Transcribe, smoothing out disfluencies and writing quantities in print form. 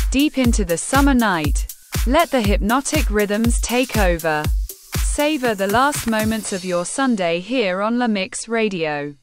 deep into the summer night. Let the hypnotic rhythms take over. Savor the last moments of your Sunday here on La Mix Radio.